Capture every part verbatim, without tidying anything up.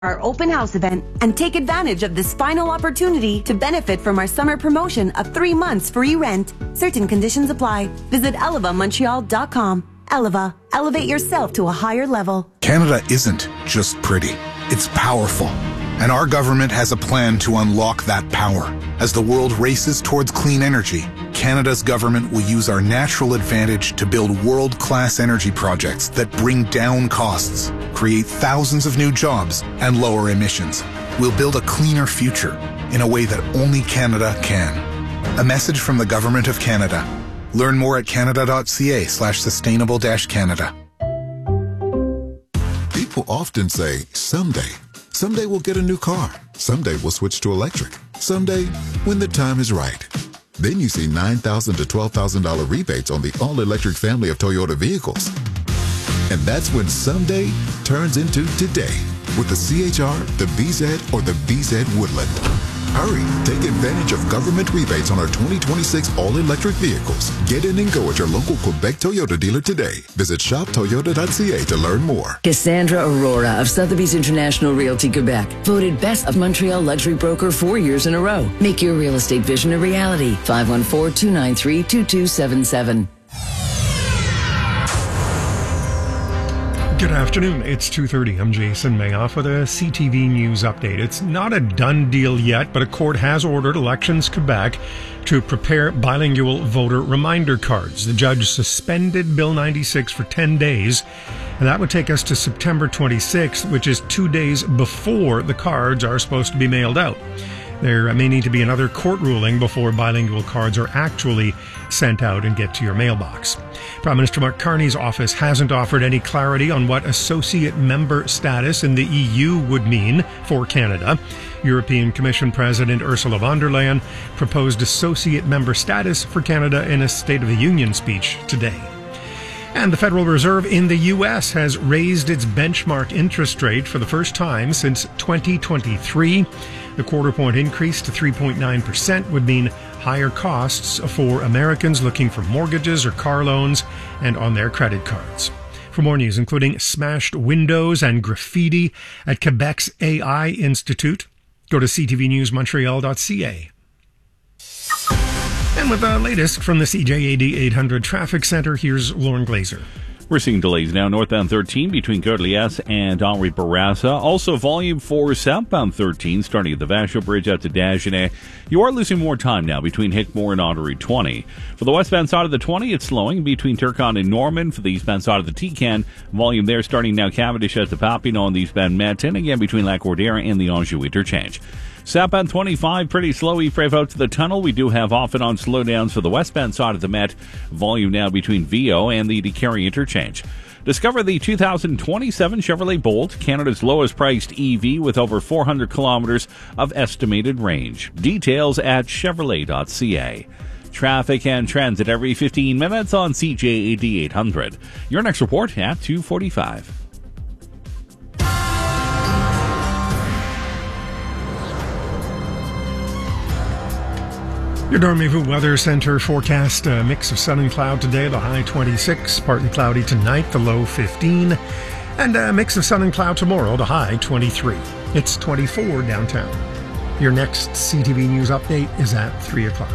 our open house event and take advantage of this final opportunity to benefit from our summer promotion of three months free rent. Certain conditions apply. Visit eleva montreal dot com. Eleva, elevate yourself to a higher level. Canada isn't just pretty, it's powerful. And our government has a plan to unlock that power. As the world races towards clean energy, Canada's government will use our natural advantage to build world-class energy projects that bring down costs, create thousands of new jobs, and lower emissions. We'll build a cleaner future in a way that only Canada can. A message from the Government of Canada. Learn more at canada.ca slash sustainable dash Canada. People often say, someday. Someday we'll get a new car. Someday we'll switch to electric. Someday, when the time is right. Then you see nine thousand dollars to twelve thousand dollars rebates on the all-electric family of Toyota vehicles. And that's when someday turns into today with the C H R, the B Z, or the B Z Woodland. Hurry, take advantage of government rebates on our twenty twenty-six all-electric vehicles. Get in and go at your local Quebec Toyota dealer today. Visit shop toyota dot c a to learn more. Cassandra Aurora of Sotheby's International Realty Quebec, voted Best of Montreal Luxury Broker four years in a row. Make your real estate vision a reality. five one four, two nine three, two two seven seven. Good afternoon. It's two thirty. I'm Jason Mayoff with a C T V News update. It's not a done deal yet, but a court has ordered Elections Quebec to prepare bilingual voter reminder cards. The judge suspended Bill ninety-six for ten days, and that would take us to September twenty-sixth, which is two days before the cards are supposed to be mailed out. There may need to be another court ruling before bilingual cards are actually sent out and get to your mailbox. Prime Minister Mark Carney's office hasn't offered any clarity on what associate member status in the E U would mean for Canada. European Commission President Ursula von der Leyen proposed associate member status for Canada in a State of the Union speech today. And the Federal Reserve in the U S has raised its benchmark interest rate for the first time since twenty twenty-three. The quarter point increase to three point nine percent would mean higher costs for Americans looking for mortgages or car loans and on their credit cards. For more news, including smashed windows and graffiti at Quebec's A I Institute, go to c t v news montreal dot c a. And with the latest from the C J A D eight hundred Traffic Center, here's Lauren Glazer. We're seeing delays now northbound thirteen between Côte-Liesse and Henri Bourassa. Also volume for southbound thirteen starting at the Vachon Bridge out to Dagenais. You are losing more time now between Hickmore and Ottery twenty. For the westbound side of the twenty, it's slowing between Turcotte and Norman. For the eastbound side of the T-Can, volume there starting now Cavendish at the Papineau on the eastbound Matin, again between Lac-Cordaire and the Anjou interchange. Southbound twenty-five, pretty slow. Yves out to the tunnel. We do have off and on slowdowns for the westbound side of the Met. Volume now between Viau and the DeCarry interchange. Discover the two thousand twenty-seven Chevrolet Bolt, Canada's lowest priced E V with over four hundred kilometers of estimated range. Details at chevrolet dot c a. Traffic and transit every fifteen minutes on C J A D eight hundred. Your next report at two forty-five. Your Dormez-vous Weather Center forecast, a mix of sun and cloud today, the high twenty-six, partly cloudy tonight, the low fifteen, and a mix of sun and cloud tomorrow, the high twenty-three. It's twenty-four downtown. Your next C T V News update is at three o'clock.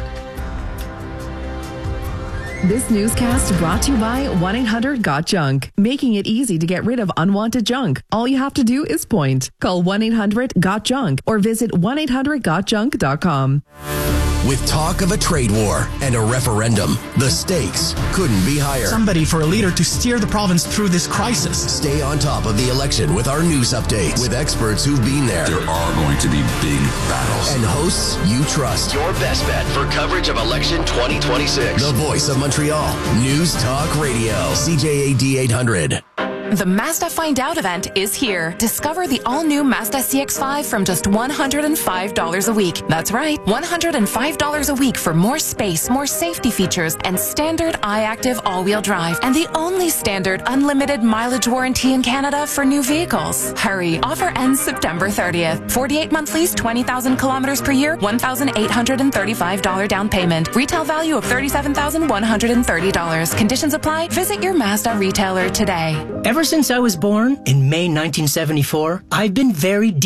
This newscast brought to you by one eight hundred got junk, making it easy to get rid of unwanted junk. All you have to do is point. Call one eight hundred got junk or visit one eight hundred got junk dot com. With talk of a trade war and a referendum, the stakes couldn't be higher. Somebody for a leader to steer the province through this crisis. Stay on top of the election with our news updates with experts who've been there. There are going to be big battles. And hosts you trust. Your best bet for coverage of election twenty twenty-six. The voice of Montreal. News Talk Radio. C J A D eight hundred. The Mazda Find Out event is here. Discover the all-new Mazda C X five from just one hundred five dollars a week. That's right, one hundred five dollars a week for more space, more safety features, and standard iActive all-wheel drive. And the only standard unlimited mileage warranty in Canada for new vehicles. Hurry, offer ends September thirtieth. forty-eight month lease, twenty thousand kilometers per year, one thousand eight hundred thirty-five dollars down payment. Retail value of thirty-seven thousand one hundred thirty dollars. Conditions apply. Visit your Mazda retailer today. Ever since I was born in May nineteen seventy-four, I've been very